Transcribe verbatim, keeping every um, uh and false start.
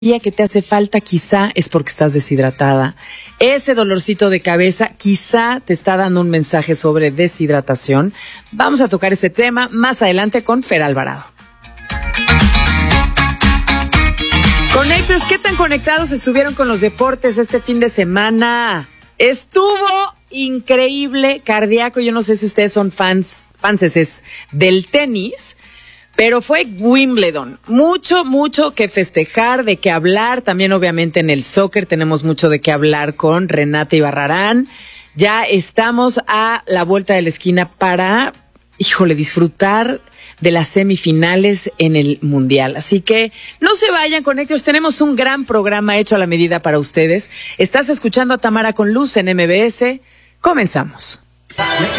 que te hace falta quizá es porque estás deshidratada. Ese dolorcito de cabeza quizá te está dando un mensaje sobre deshidratación. Vamos a tocar este tema más adelante con Fer Alvarado. Connectors, ¿qué tan conectados estuvieron con los deportes este fin de semana? Estuvo increíble, cardíaco. Yo no sé si ustedes son fans, fanses del tenis, pero fue Wimbledon. Mucho, mucho que festejar, de qué hablar. También, obviamente, en el soccer tenemos mucho de qué hablar con Renata Ibarrarán. Ya estamos a la vuelta de la esquina para, híjole, disfrutar de las semifinales en el Mundial. Así que no se vayan, Connectors. Tenemos un gran programa hecho a la medida para ustedes. Estás escuchando a Tamara con Luz en M B S. Comenzamos.